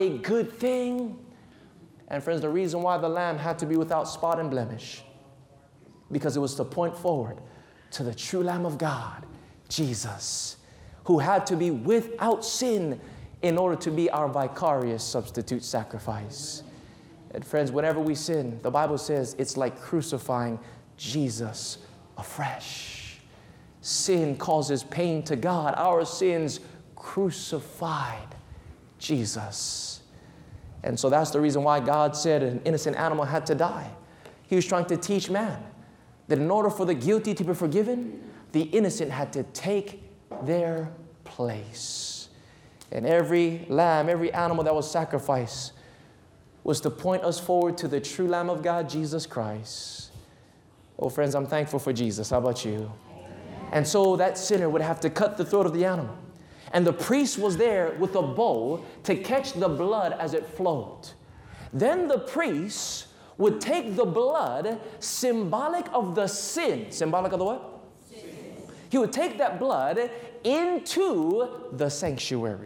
a good thing. And friends, the reason why the lamb had to be without spot and blemish, because it was to point forward to the true Lamb of God, Jesus, who had to be without sin in order to be our vicarious substitute sacrifice. And friends, whenever we sin, the Bible says it's like crucifying Jesus afresh. Sin causes pain to God. Our sins crucified Jesus. And so that's the reason why God said an innocent animal had to die. He was trying to teach man that in order for the guilty to be forgiven, the innocent had to take their place. And every lamb, every animal that was sacrificed was to point us forward to the true Lamb of God, Jesus Christ. Oh, friends, I'm thankful for Jesus. How about you? And so that sinner would have to cut the throat of the animal. And the priest was there with a bowl to catch the blood as it flowed. Then the priest would take the blood, symbolic of the sin. Symbolic of the what? Sin. He would take that blood into the sanctuary.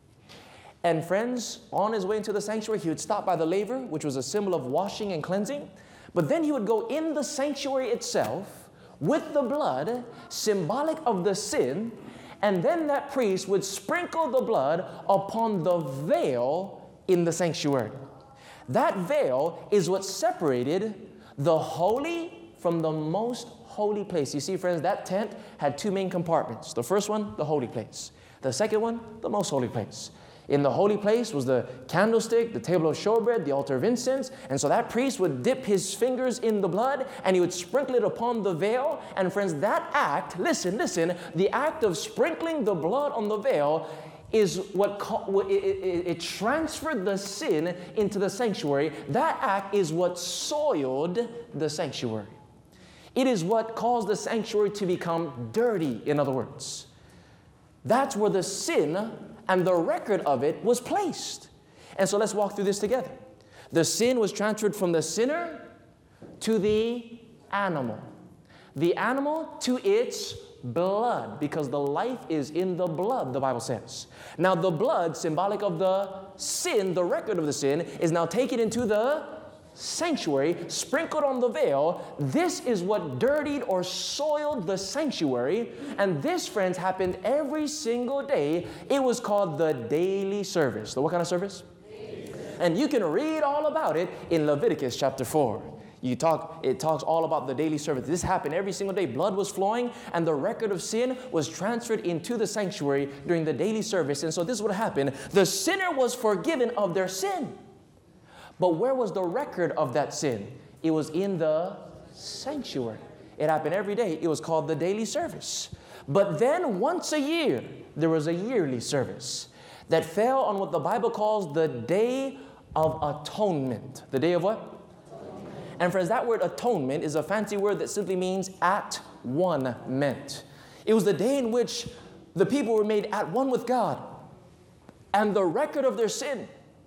And friends, on his way into the sanctuary, he would stop by the laver, which was a symbol of washing and cleansing. But then he would go in the sanctuary itself with the blood, symbolic of the sin, and then that priest would sprinkle the blood upon the veil in the sanctuary. That veil is what separated the holy from the most holy place. You see, friends, that tent had two main compartments. The first one, the holy place. The second one, the most holy place. In the holy place was the candlestick, the table of showbread, the altar of incense. And so that priest would dip his fingers in the blood and he would sprinkle it upon the veil. And friends, that act, listen, the act of sprinkling the blood on the veil is what it transferred the sin into the sanctuary. That act is what soiled the sanctuary. It is what caused the sanctuary to become dirty, in other words. That's where the sin and the record of it was placed. And so let's walk through this together. The sin was transferred from the sinner to the animal. The animal to its blood, because the life is in the blood, the Bible says. Now the blood, symbolic of the sin, the record of the sin, is now taken into the sanctuary, sprinkled on the veil. This is what dirtied or soiled the sanctuary. And this, friends, happened every single day. It was called the daily service. The what kind of service? And you can read all about it in Leviticus chapter 4. It talks all about the daily service. This happened every single day. Blood was flowing and the record of sin was transferred into the sanctuary during the daily service. And so this is what happened. The sinner was forgiven of their sin. But where was the record of that sin? It was in the sanctuary. It happened every day. It was called the daily service. But then once a year, there was a yearly service that fell on what the Bible calls the Day of Atonement. The day of what? And friends, that word atonement is a fancy word that simply means at one meant. It was the day in which the people were made at one with God, and the record of their sin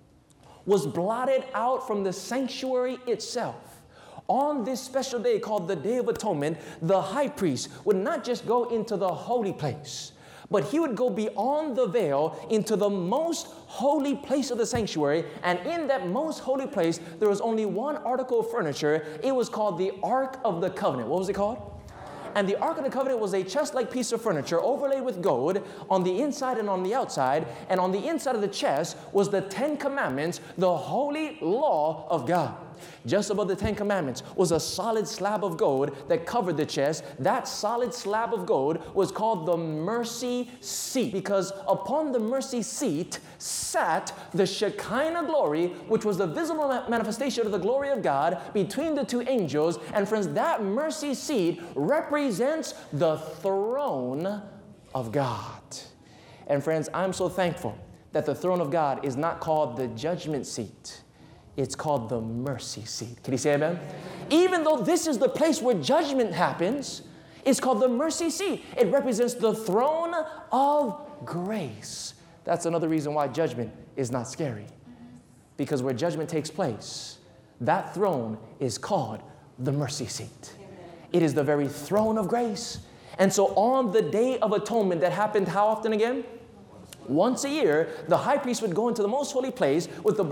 was blotted out from the sanctuary itself. On this special day called the Day of Atonement, the high priest would not just go into the holy place, but he would go beyond the veil into the most holy place of the sanctuary. And in that most holy place, there was only one article of furniture. It was called the Ark of the Covenant. What was it called? And the Ark of the Covenant was a chest-like piece of furniture overlaid with gold on the inside and on the outside. And on the inside of the chest was the 10 Commandments, the holy law of God. Just above the 10 Commandments was a solid slab of gold that covered the chest. That solid slab of gold was called the mercy seat, because upon the mercy seat sat the Shekinah glory, which was the visible manifestation of the glory of God between the two angels. And friends, that mercy seat represents the throne of God. And friends, I'm so thankful that the throne of God is not called the judgment seat. It's called the mercy seat. Can you say amen? Even though this is the place where judgment happens, it's called the mercy seat. It represents the throne of grace. That's another reason why judgment is not scary. Because where judgment takes place, that throne is called the mercy seat. It is the very throne of grace. And so on the Day of Atonement that happened how often again? Once a year, the high priest would go into the most holy place with the